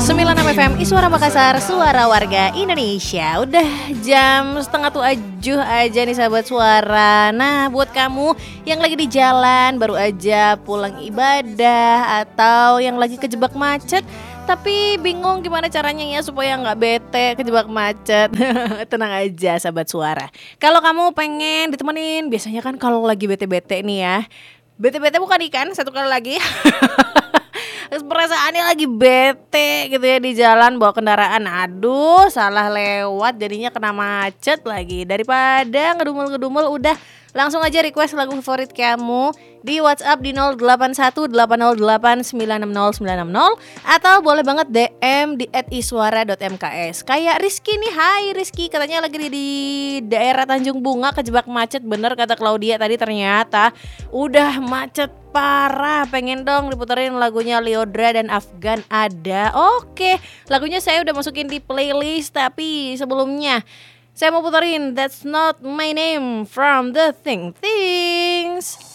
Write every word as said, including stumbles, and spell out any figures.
sembilan puluh enam F M Iswara Makassar, suara warga Indonesia. Udah jam setengah tujuh aja nih sahabat suara. Nah buat kamu yang lagi di jalan, baru aja pulang ibadah, atau yang lagi kejebak macet tapi bingung gimana caranya ya supaya nggak bete kejebak macet. Tenang aja sahabat suara. Kalau kamu pengen ditemenin, biasanya kan kalau lagi bete-bete nih ya, bete-bete bukan ikan, satu kali lagi. Perasaannya lagi bete gitu ya di jalan bawa kendaraan, aduh salah lewat jadinya kena macet lagi. Daripada ngedumel-ngedumel, udah langsung aja request lagu favorit kamu di WhatsApp di nol delapan satu delapan nol delapan sembilan enam nol sembilan enam nol, atau boleh banget D M di et iswara dot m k s. Kayak Rizky nih, hai Rizky, katanya lagi di, di daerah Tanjung Bunga kejebak macet. Bener kata Claudia tadi, ternyata udah macet parah. Pengen dong diputerin lagunya Lyodra dan Afgan Ada. Oke, lagunya saya udah masukin di playlist, tapi sebelumnya saya mau puterin That's Not My Name from The Thing Things.